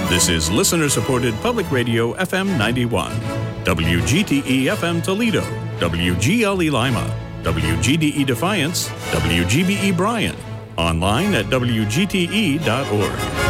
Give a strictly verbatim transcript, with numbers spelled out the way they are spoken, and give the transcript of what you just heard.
This is listener-supported Public Radio F M ninety-one. W G T E F M Toledo, W G L E Lima, W G D E Defiance, W G B E Bryan. Online at W G T E dot org.